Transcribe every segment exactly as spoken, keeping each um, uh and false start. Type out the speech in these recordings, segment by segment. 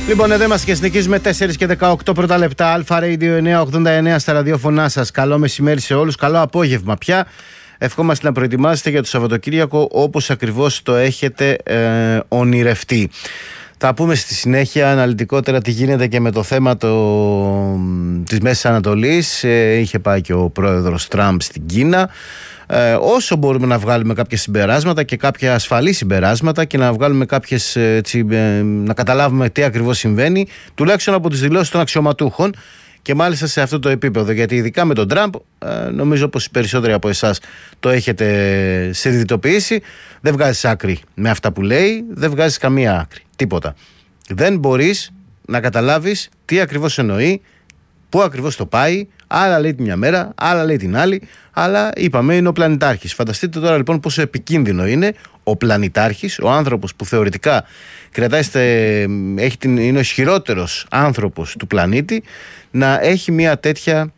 Λοιπόν, εδώ είμαστε και συνεχίζουμε τέσσερα και δεκαοκτώ πρώτα λεπτά. Αλφα Radio εννιακόσια ογδόντα εννέα στα ραδιόφωνά σας. Καλό μεσημέρι σε όλους. Καλό απόγευμα πια. Ευχόμαστε να προετοιμάσετε για το Σαββατοκύριακο όπως ακριβώς το έχετε ε, ονειρευτεί. Θα πούμε στη συνέχεια αναλυτικότερα τι γίνεται και με το θέμα το, της Μέσης Ανατολής. Ε, είχε πάει και ο πρόεδρος Τραμπ στην Κίνα. Ε, όσο μπορούμε να βγάλουμε κάποια συμπεράσματα και κάποια ασφαλή συμπεράσματα και να βγάλουμε κάποιες, έτσι, ε, να καταλάβουμε τι ακριβώς συμβαίνει, τουλάχιστον από τις δηλώσεις των αξιωματούχων και μάλιστα σε αυτό το επίπεδο, γιατί ειδικά με τον Τραμπ ε, νομίζω πως οι περισσότεροι από εσάς το έχετε συνειδητοποιήσει, δεν βγάζεις άκρη με αυτά που λέει, δεν βγάζεις καμία άκρη, τίποτα. Δεν μπορείς να καταλάβεις τι ακριβώς εννοεί, πού ακριβώς το πάει. Άλλα λέει τη μια μέρα, άλλα λέει την άλλη, αλλά είπαμε είναι ο πλανητάρχης. Φανταστείτε τώρα λοιπόν πόσο επικίνδυνο είναι ο πλανητάρχης, ο άνθρωπος που θεωρητικά κρατάει, έχει την, είναι ο ισχυρότερος άνθρωπος του πλανήτη, να έχει μια τέτοια,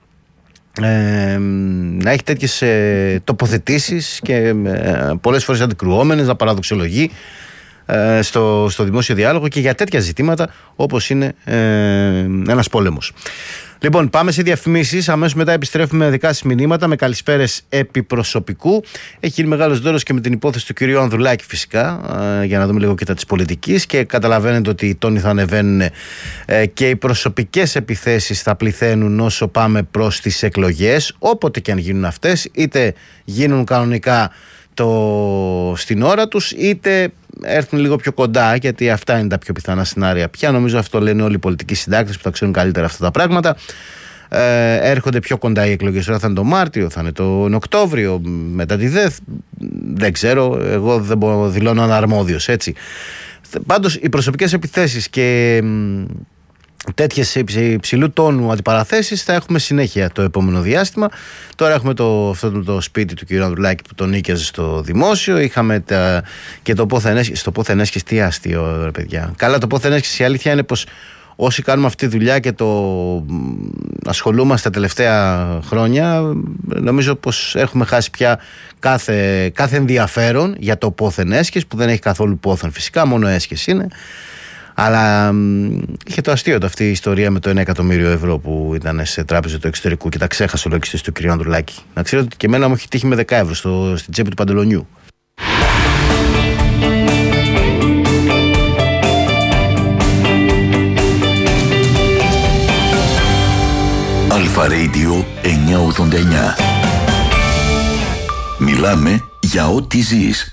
ε, να έχει τέτοιες ε, τοποθετήσεις και ε, πολλές φορές αντικρουόμενες, να παραδοξολογεί ε, στο, στο δημόσιο διάλογο και για τέτοια ζητήματα όπως είναι ε, ένας πόλεμος. Λοιπόν, πάμε σε διαφημίσεις. Αμέσως μετά επιστρέφουμε με δικά σας μηνύματα, με καλησπέρες επί προσωπικού. Έχει γίνει μεγάλος δώρος και με την υπόθεση του κυρίου Ανδρουλάκη, φυσικά, ε, για να δούμε λίγο και τα της πολιτικής. Και καταλαβαίνετε ότι οι τόνοι θα ανεβαίνουν ε, και οι προσωπικές επιθέσεις θα πληθαίνουν όσο πάμε προς τις εκλογές. Όποτε και αν γίνουν αυτές, είτε γίνουν κανονικά το, στην ώρα τους, είτε έρθουν λίγο πιο κοντά, γιατί αυτά είναι τα πιο πιθανά σενάρια πια. Νομίζω αυτό λένε όλοι οι πολιτικοί συντάκτες που θα ξέρουν καλύτερα αυτά τα πράγματα. Ε, έρχονται πιο κοντά οι εκλογές. Τώρα θα είναι το Μάρτιο, θα είναι τον Οκτώβριο, μετά τη ΔΕΘ. Δεν ξέρω, εγώ δεν μπορώ, δηλώνω αναρμόδιος, έτσι. Πάντως οι προσωπικές επιθέσεις και τέτοιες υψηλού τόνου αντιπαραθέσεις θα έχουμε συνέχεια το επόμενο διάστημα. Τώρα έχουμε το, αυτό το, το σπίτι του κ. Ανδρουλάκη που τον νίκιαζε στο δημόσιο. Είχαμε τα, και το πόθεν έσχεση. Το πόθεν έσχεση, τι άστιο, ρε παιδιά. Καλά, το πόθεν έσχεση, η αλήθεια είναι πως όσοι κάνουμε αυτή τη δουλειά και το ασχολούμαστε τα τελευταία χρόνια, νομίζω πως έχουμε χάσει πια κάθε, κάθε ενδιαφέρον για το πόθεν έσχεση, που δεν έχει καθόλου πόθεν φυσικά, μόνο έσχεση είναι. Αλλά είχε το αστείο αυτή η ιστορία με το ένα εκατομμύριο ευρώ που ήταν σε τράπεζα του εξωτερικού και τα ξέχασε ο λογιστής του κ. Ανδρουλάκη. Να ξέρετε ότι και εμένα μου έχει τύχει με δέκα ευρώ στο, στην τσέπη του παντελονιού. Αλφα Radio εννιακόσια ογδόντα εννέα. Μιλάμε για ό,τι ζεις.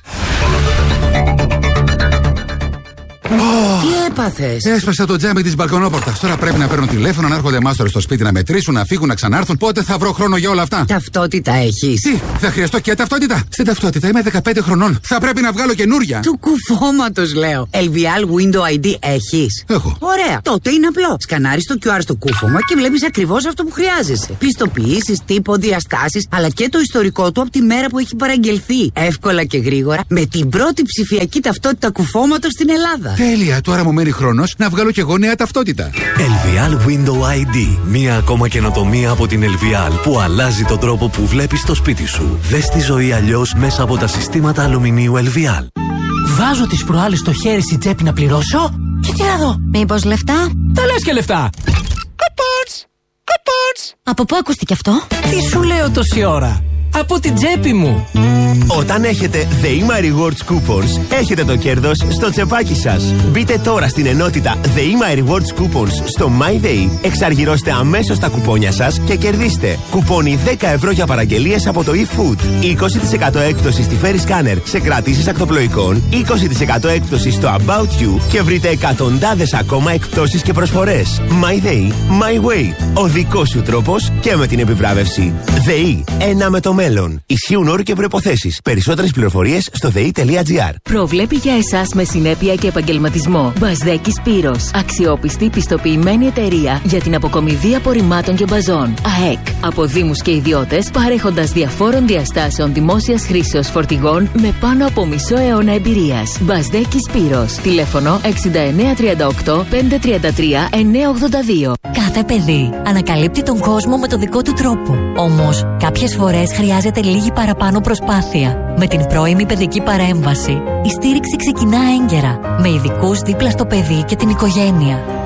Τι έπαθες? Έσπασα το τζάμι της μπαλκονόπορτας. Τώρα πρέπει να παίρνω τηλέφωνο, να έρχονται μάστορες στο σπίτι να μετρήσουν, να φύγουν, να ξανάρθουν. Πότε θα βρω χρόνο για όλα αυτά? Ταυτότητα έχεις? Τι, θα χρειαστώ και ταυτότητα? Στην ταυτότητα είμαι δεκαπέντε χρονών. Θα πρέπει να βγάλω καινούρια. Του κουφώματος λέω. ελ βι ελ Window άι ντι έχεις? Έχω. Ωραία. Τότε είναι απλό. Σκανάρεις το κιου αρ στο κούφωμα και βλέπεις ακριβώς αυτό που χρειάζεσαι. Πιστοποιήσεις, τύπο, διαστάσεις, αλλά και το ιστορικό του από τη μέρα που έχει παραγγελθεί. Εύκολα και γρήγορα με την πρώτη ψηφιακή ταυτότητα κουφώματος στην Ελλάδα. Τέλεια, τώρα μου μένει χρόνος να βγάλω κι εγώ νέα ταυτότητα. ελ βι ελ Window άι ντι. Μία ακόμα καινοτομία από την ελ βι ελ που αλλάζει τον τρόπο που βλέπεις το σπίτι σου. Δες τη ζωή αλλιώς μέσα από τα συστήματα αλουμινίου ελ βι ελ. Βάζω τις προάλλες στο χέρι στην τσέπη να πληρώσω και τι να δω. Μήπως λεφτά? Τα λες και λεφτά. Κουπόνς! Κουπόνς! Από πού ακούστηκε αυτό? Τι σου λέω τόση ώρα? Από την τσέπη μου. Όταν έχετε The My Rewards Coupons, έχετε το κέρδος στο τσεπάκι σας. Μπείτε τώρα στην ενότητα The My Rewards Coupons στο MyDay, εξαργυρώστε αμέσως τα κουπόνια σας και κερδίστε κουπόνι δέκα ευρώ για παραγγελίες από το eFood, είκοσι τοις εκατό έκπτωση στη Ferry Scanner σε κρατήσεις ακτοπλοϊκών, είκοσι τοις εκατό έκπτωση στο About You και βρείτε εκατοντάδες ακόμα εκπτώσεις και προσφορές. MyDay, My Way. Ο δικός σου τρόπος και με την επιβράβευση. ΔΕΗ, ένα με το μέλλον. Ισχύουν όροι και προϋποθέσεις. Περισσότερες πληροφορίες στο δε ι τελεία τζι άρ. Προβλέπει για εσάς με συνέπεια και επαγγελματισμό. Μπασδέκης Σπύρος. Αξιόπιστη πιστοποιημένη εταιρεία για την αποκομιδή απορριμμάτων και μπαζών. ΑΕΚ. Από δήμους και ιδιώτες, παρέχοντας διαφόρων διαστάσεων δημόσιας χρήσεως φορτηγών με πάνω από μισό αιώνα εμπειρίας. Μπασδέκης Σπύρος. Τηλέφωνο εξήντα εννέα τριάντα οκτώ πεντακόσια τριάντα τρία εννιακόσια ογδόντα δύο. Κάθε παιδί ανακαλύπτει τον κόσμο με το δικό του τρόπο. Όμως, κάποιες φορές χρειάζεται λίγη παραπάνω προσπάθεια. Με την πρώιμη παιδική παρέμβαση, η στήριξη ξεκινά έγκαιρα, με ειδικούς δίπλα στο παιδί και την οικογένεια.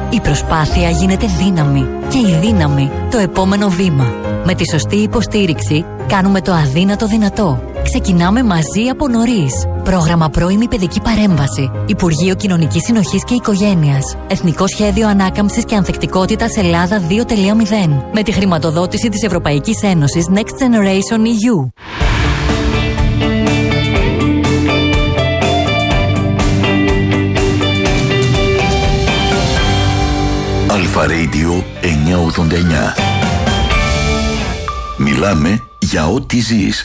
Η προσπάθεια γίνεται δύναμη και η δύναμη το επόμενο βήμα. Με τη σωστή υποστήριξη κάνουμε το αδύνατο δυνατό. Ξεκινάμε μαζί από νωρίς. Πρόγραμμα πρώιμη παιδική παρέμβαση. Υπουργείο Κοινωνικής Συνοχής και Οικογένειας. Εθνικό Σχέδιο Ανάκαμψης και Ανθεκτικότητας Ελλάδα δύο τελεία μηδέν. Με τη χρηματοδότηση της Ευρωπαϊκής Ένωσης Next Generation ι γιου. Αλφα Radio εννιακόσια ογδόντα εννιά. Μιλάμε για ό,τι ζεις.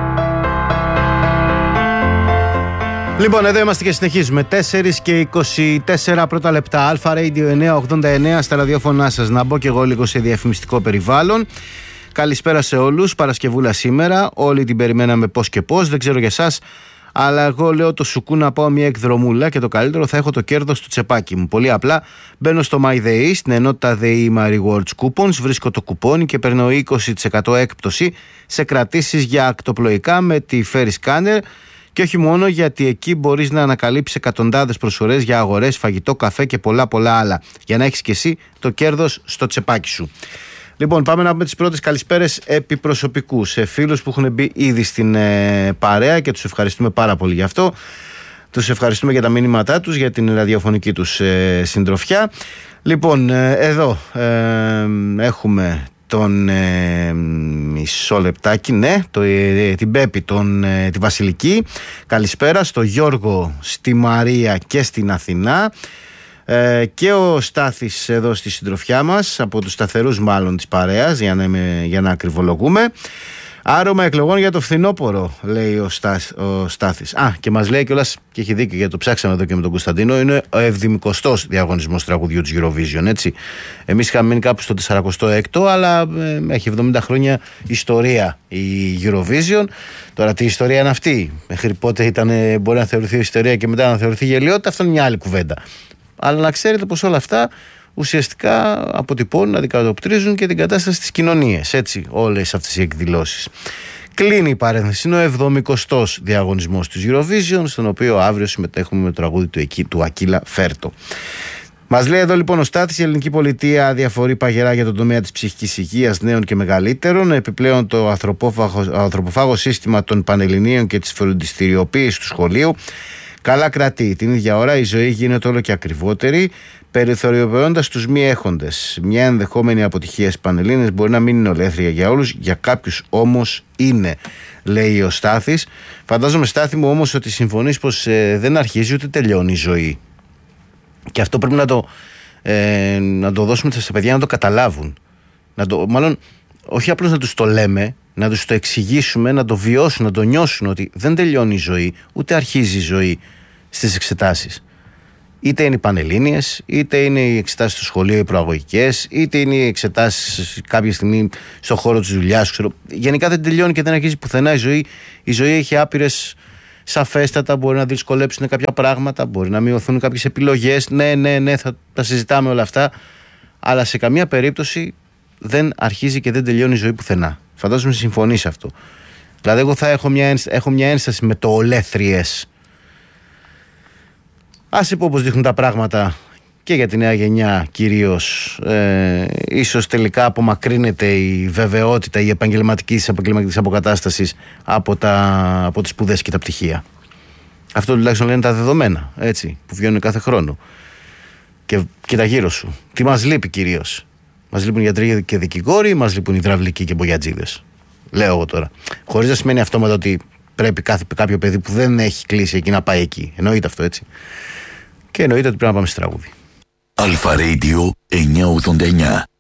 Λοιπόν, εδώ είμαστε και συνεχίζουμε. τέσσερα και είκοσι τέσσερα πρώτα λεπτά. Αλφα Radio εννιακόσια ογδόντα εννιά στα ραδιόφωνά σας. Να μπω και εγώ λίγο σε διαφημιστικό περιβάλλον. Καλησπέρα σε όλους. Παρασκευούλα σήμερα. Όλοι την περιμέναμε πώς και πώς. Δεν ξέρω για εσάς. Αλλά εγώ λέω το σουκού να πάω μια εκδρομούλα και το καλύτερο θα έχω το κέρδος του τσεπάκι μου. Πολύ απλά μπαίνω στο MyDay, στην ενότητα ΔΕΗ My Rewards Coupons, βρίσκω το κουπόνι και παίρνω είκοσι τοις εκατό έκπτωση σε κρατήσεις για ακτοπλοϊκά με τη Ferry Scanner. Και όχι μόνο, γιατί εκεί μπορείς να ανακαλύψεις εκατοντάδες προσφορές για αγορές, φαγητό, καφέ και πολλά πολλά άλλα. Για να έχεις και εσύ το κέρδος στο τσεπάκι σου. Λοιπόν, πάμε να πούμε τις πρώτες καλησπέρες επί προσωπικού σε φίλους που έχουν μπει ήδη στην ε, παρέα και τους ευχαριστούμε πάρα πολύ γι' αυτό. Τους ευχαριστούμε για τα μήνυματά τους, για την ραδιοφωνική τους ε, συντροφιά. Λοιπόν, ε, εδώ ε, έχουμε τον ε, μισό λεπτάκι, ναι, το, ε, την Πέπη, τον, ε, τη Βασιλική. Καλησπέρα στο Γιώργο, στη Μαρία και στην Αθηνά. Ε, και ο Στάθης εδώ στη συντροφιά μας, από τους σταθερούς μάλλον της παρέας, για να, είμαι, για να ακριβολογούμε. Άρωμα εκλογών για το φθινόπωρο, λέει ο, Στάθ, ο Στάθης. Α, και μας λέει κιόλας, και έχει δίκιο, γιατί το ψάξαμε εδώ και με τον Κωνσταντίνο, είναι ο εβδομηκοστός διαγωνισμός τραγουδιού της Eurovision, έτσι. Εμείς είχαμε μείνει κάπου στο σαρακοστό έκτο, αλλά ε, έχει εβδομήντα χρόνια ιστορία η Eurovision. Τώρα τι ιστορία είναι αυτή? Μέχρι πότε ήταν, μπορεί να θεωρηθεί ιστορία και μετά να θεωρηθεί γελιότητα, αυτό είναι μια άλλη κουβέντα. Αλλά να ξέρετε πως όλα αυτά ουσιαστικά αποτυπώνουν, αντικατοπτρίζουν και την κατάσταση της κοινωνίας. Έτσι, όλες αυτές οι εκδηλώσεις. Κλείνει η παρένθεση. Είναι ο εβδομηκοστός διαγωνισμός της Eurovision, στον οποίο αύριο συμμετέχουμε με το τραγούδι του, εκεί, του Ακίλα Φέρτο. Μας λέει εδώ λοιπόν ο Στάθης, η ελληνική πολιτεία διαφορεί παγερά για τον τομέα της ψυχικής υγείας νέων και μεγαλύτερων. Επιπλέον το ανθρωπόφαγο, ανθρωποφάγο σύστημα των Πανελληνίων και της φροντιστηριοποίησης του σχολείου καλά κρατεί. Την ίδια ώρα η ζωή γίνεται όλο και ακριβότερη, περιθωριοποιώντας τους μη έχοντες. Μια ενδεχόμενη αποτυχία στις Πανελλήνες μπορεί να μην είναι ολέθρια για όλους, για κάποιους όμως είναι, λέει ο Στάθης. Φαντάζομαι, Στάθη μου, όμως ότι συμφωνείς πως ε, δεν αρχίζει ούτε τελειώνει η ζωή. Και αυτό πρέπει να το, ε, να το δώσουμε στα παιδιά να το καταλάβουν. Να το, μάλλον, όχι απλώς να τους το λέμε, να τους το εξηγήσουμε, να το βιώσουν, να το νιώσουν ότι δεν τελειώνει η ζωή, ούτε αρχίζει η ζωή στις εξετάσεις. Είτε είναι οι Πανελλήνιες, είτε είναι οι εξετάσεις στο σχολείο, οι προαγωγικές, είτε είναι οι εξετάσεις κάποια στιγμή στον χώρο της δουλειάς. Ξέρω. Γενικά δεν τελειώνει και δεν αρχίζει πουθενά η ζωή. Η ζωή έχει άπειρες σαφέστατα, μπορεί να δυσκολέψουν κάποια πράγματα, μπορεί να μειωθούν κάποιες επιλογές. Ναι, ναι, ναι, θα τα συζητάμε όλα αυτά. Αλλά σε καμία περίπτωση δεν αρχίζει και δεν τελειώνει η ζωή πουθενά. Φαντάζομαι συμφωνεί σε αυτό. Δηλαδή, εγώ θα έχω μια, έχω μια ένσταση με το ολέθριες. Ας πω πως δείχνουν τα πράγματα και για τη νέα γενιά κυρίως. Ε, ίσως τελικά απομακρύνεται η βεβαιότητα, η επαγγελματική της επαγγελματικής αποκατάστασης από, τα, από τις σπουδές και τα πτυχία. Αυτό τουλάχιστον λένε τα δεδομένα, έτσι, που βγαίνουν κάθε χρόνο. Και κοίτα γύρω σου. Τι μας λείπει κυρίως? Μας λείπουν γιατροί και δικηγόροι, μας λείπουν υδραυλικοί και μπογιατζίδες. Λέω εγώ τώρα. Χωρίς να σημαίνει αυτόματα ότι πρέπει κάθε, κάποιο παιδί που δεν έχει κλείσει εκεί να πάει εκεί. Εννοείται αυτό, έτσι. Και εννοείται ότι πρέπει να πάμε στη τραγούδι. Αλφα Radio εννιακόσια ογδόντα εννιά.